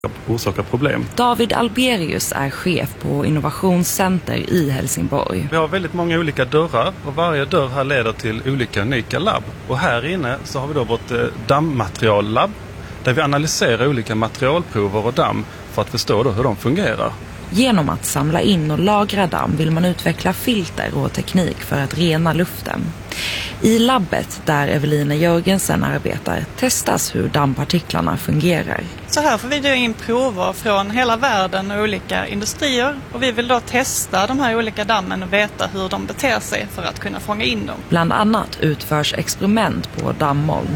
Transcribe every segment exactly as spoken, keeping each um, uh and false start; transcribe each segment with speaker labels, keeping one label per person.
Speaker 1: orsakar problem.
Speaker 2: David Alberius är chef på Innovationscenter i Helsingborg.
Speaker 1: Vi har väldigt många olika dörrar och varje dörr här leder till olika unika labb. Och här inne så har vi då vårt dammmateriallabb där vi analyserar olika materialprover och damm för att förstå då hur de fungerar.
Speaker 2: Genom att samla in och lagra damm vill man utveckla filter och teknik för att rena luften. I labbet där Evelina Jörgensen arbetar testas hur dammpartiklarna fungerar.
Speaker 3: Så här får vi då in prover från hela världen och olika industrier. Och vi vill då testa de här olika dammen och veta hur de beter sig för att kunna fånga in dem.
Speaker 2: Bland annat utförs experiment på dammoln.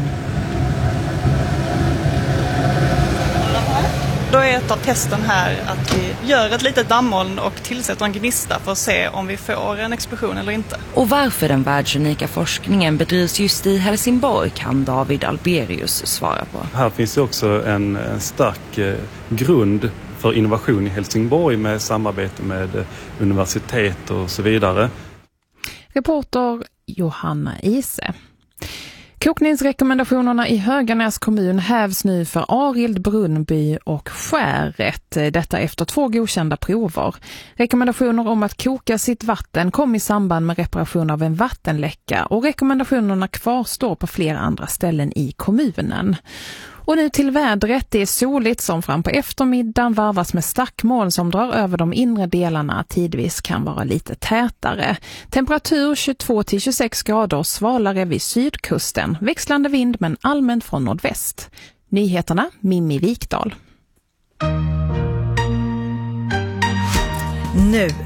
Speaker 3: Då är ett av testen här att vi gör ett litet dammoln och tillsätter en gnista för att se om vi får en explosion eller inte.
Speaker 2: Och varför den världsunika forskningen bedrivs just i Helsingborg kan David Alberius svara på.
Speaker 1: Här finns också en, en stark eh, grund för innovation i Helsingborg med samarbete med universitet och så vidare.
Speaker 4: Reporter Johanna Ise. Kokningsrekommendationerna i Höganäs kommun hävs nu för Arild, Brunnby och Skäret. Detta efter två godkända prover. Rekommendationer om att koka sitt vatten kom i samband med reparation av en vattenläcka och rekommendationerna kvarstår på flera andra ställen i kommunen. Och nu till vädret. Det är soligt som fram på eftermiddagen varvas med stackmoln som drar över de inre delarna. Tidvis kan vara lite tätare. Temperatur tjugotvå till tjugosex grader, svalare vid sydkusten. Växlande vind men allmänt från nordväst. Nyheterna, Mimmi Vikdal.
Speaker 5: Nu